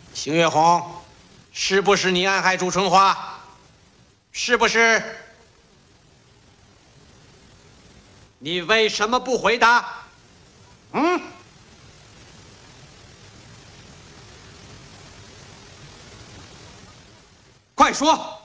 邢月红，是不是你暗害朱春花？是不是？你为什么不回答？嗯？快说！